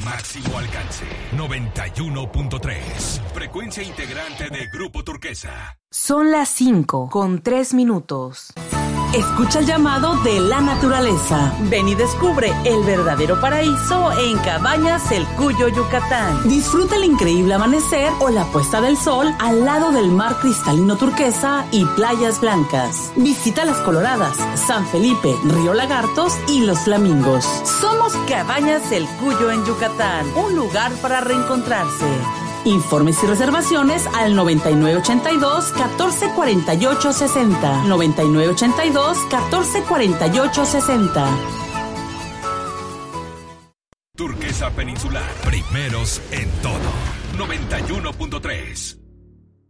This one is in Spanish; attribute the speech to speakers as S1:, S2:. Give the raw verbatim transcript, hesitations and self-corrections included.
S1: Máximo alcance, noventa y uno punto tres. Frecuencia integrante de Grupo Turquesa.
S2: Son las cinco con tres minutos.
S3: Escucha el llamado de la naturaleza. Ven y descubre el verdadero paraíso en Cabañas El Cuyo, Yucatán. Disfruta el increíble amanecer o la puesta del sol al lado del mar cristalino turquesa y playas blancas. Visita Las Coloradas, San Felipe, Río Lagartos y Los Flamingos. Somos Cabañas El Cuyo en Yucatán, un lugar para reencontrarse. Informes y reservaciones al noventa y nueve ochenta y dos, catorce cuarenta y ocho sesenta. noventa y nueve ochenta y dos, catorce cuarenta y ocho sesenta.
S1: Turquesa Peninsular, primeros en todo. noventa y uno punto tres.